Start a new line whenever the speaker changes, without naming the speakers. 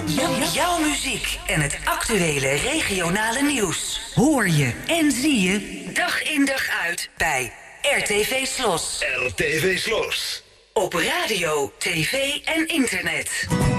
Jouw muziek en het actuele regionale nieuws. Hoor je en zie je dag in dag uit bij RTV Slos.
RTV Slos.
Op radio, tv en internet.